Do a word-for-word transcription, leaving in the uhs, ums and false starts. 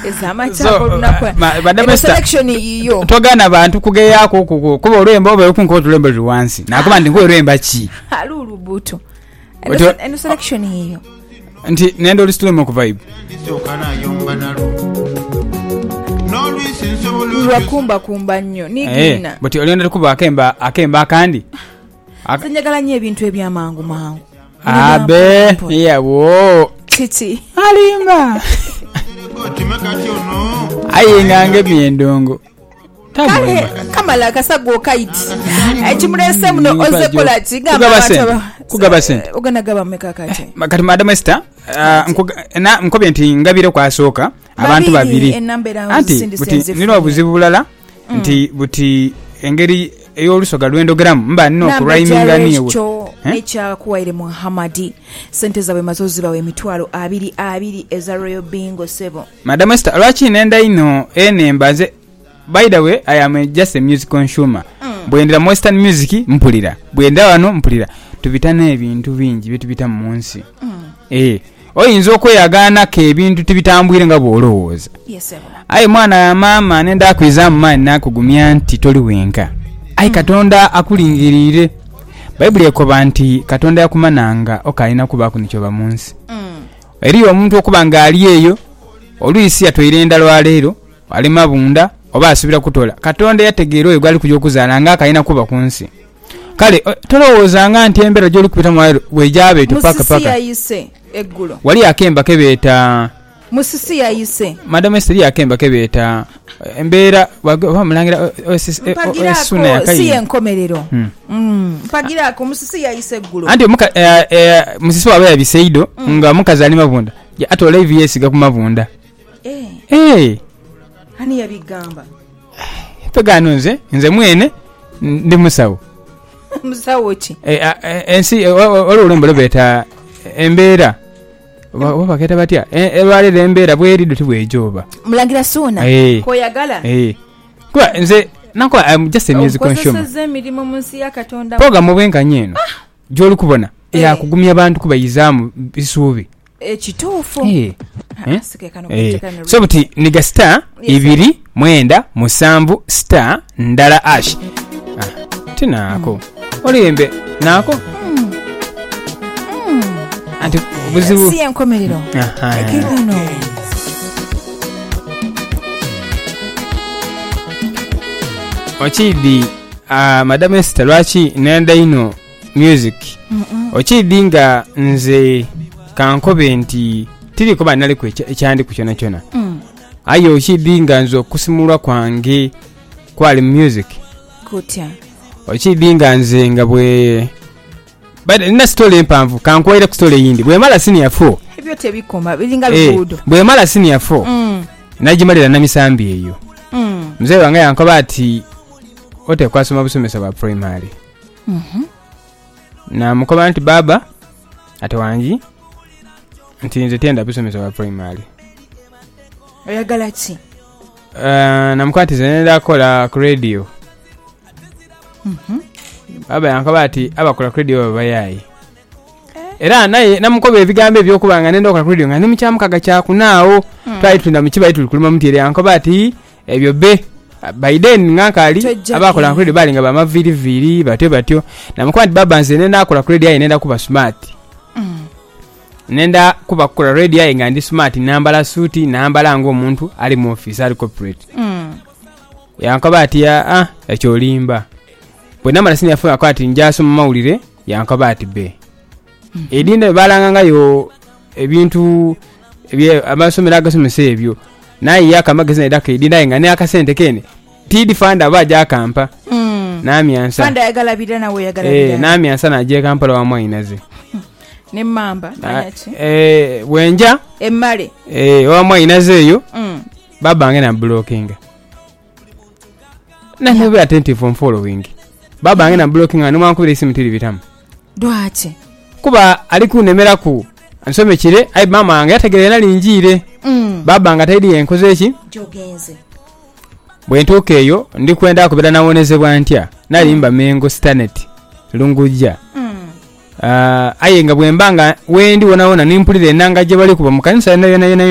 ezama chako lunakwa badame selection iyo togana bantu kugeyako kuko kuba olwemba oba kunko tulemba luwansi nakuba ndi ngwe lwemba chi alulu buto eno selection iyo nti nendo listulemo ku vibe lwakumba kumba nnyo nigina eh but olenda kuba akemba akemba akandi sinjagala nnyo ebintu ebyamangu mangu abe yawo titi alimba ayingange byendongo kale kamala kasago kaiti ekimulese muno ozekola kigamba bataba kugaba sente ogana gaba mekakati makati madam Esther na nkobye nti ngabire kwasooka abantu babiri anti buti nino obuzibu bulala nti buti engeri eyolusoga lwendogramu mba nino ku rhyming niwe echa kuwaire Muhammadi sente zawe mazozi bawe mitwalo abiri abiri eza Royal Bingo sebo madam Esther lwachi nenda ino ene mbaze. By the way, I am just a music consumer. Mm. Bwendera western music mpulira. Bwenda wano mpulira. Tubitana ebintu bingi bitubita mu nsi. Mm. Eh, oyinza okweyagana ke ebintu tubitambwire nga bwolowooza. Yes sir. Ayi mwana ya mama nenda akwiza mani nakugumya nti toli wenka. Ayi mm. Katonda akulingirire. Bible ekoba nti Katonda yakumananga okalina kuba kunichoba mu nsi. Mm. Eriyo omuntu okubanga ali eyo oluyisi atoirenda lwaleero ali mabunda oba asubira kutola Katonda yategeera oyo gwali kujja okuzaala nga akayina kuba ku nsi kale tolowooza nga nti embera gy'oli kupita mu wejabe tupaka paka musisi yayise eggulo wali akemba kebeeta musisi yayise madam Esther yakemba kebeeta embeera bamulangira esuna yakayi si enkomerero mm mpagira ko musisi yayise eggulo anti muka musisi wawe yabiseido nga mukazi ali mabunda ate live yesiga ku mabunda eh eh ani yabigamba pegano nze nze mwene ndi musawo musawo ki eh ensi wali olumbo lobeta embeera oba keta batya elwale embeera bwerido tibwejoba mulangira sona ko yagala eh kwa nze nako I'm just a music consumer seze mirimo munsi ya Katonda program bwenka nyeno joli kubona ya kugumya abantu kubayizamu bisubi ekituufu eh eh so buti niga star ibiri mwenda musambu star ndala ash ah tinako olimbe nako anti buzibu si enkomerero ekikuno ochidi ah madam Esther lwachi nenda ino music ochidi nga nze kankobe nti tiri kuba nali ku ekyandi ku kyona kyona mm. Ayo ochidinga nzo kusimulwa kwange kwali music kutya ochidinga nze nga bwe bade nina story empanvu kankwere ku story yindi bwe mala senior four ebyo tebikoma bilinga lugudo bwe mala senior four mm. Najimalira na misambi eyo mm. Mzee wange yankoba ati ote kwasoma busomesa ba primary mhm mm na mukoba nti baba atwanji nti nze tenda busomesa wa primary oyagala ki uh, namukwati zenenda kola ku radio mhm mm baba yankoba ati abakola ku radio babayayi eh. Era naye namukoba ebigambo ebyokubanga nenda okola ku radio nga nimukyamukaga kyakunaawo mm. Twali tunda mukiba tuli kuluma mutiere yankoba ati ebyo be Biden ngakali abakola ku radio bali nga bamaviri viri batyo batyo namukwati baba nze nenda akola ku radio ayinenda kuba smart mm. Nenda kuba kukola radio inga ndi smart nambala suiti nambala ngo omuntu ali mu office ali corporate mm. Yankoba ati ya ah ekyo limba bwe namala senior four akwati njaso mu mawulire yankoba ati be mm. Edinde balanga ngayo ebintu ebye amasomera agasomese ebyo naye yakamagazine daka edinda inga ne akasente kene tidi fanda baja akampa mm. Nami ansa fanda yagala bidana we yagala bidana eh nami ansa naje kampala wa mwinaze ne mamba ayachi eh wenja emmale eh wa mwinaze eyo mm. Baba ange na blocking na yeah. Never attentive from following baba ange na blocking anu mwankubira isimu tiri bitamu dwache kuba ali kunemera ku ansome kire ai mama ange ategerera linjire mm. Baba anga taidi enkoze eki jogenze bwentoke eyo ndi kwenda kubera nawonezebwa ntya nalimba mengo stanet lunguja mm. Uh, ayenga bwembanga wendi wona wona nimpulire nanga je bali kuba mu kanisa nayo nayo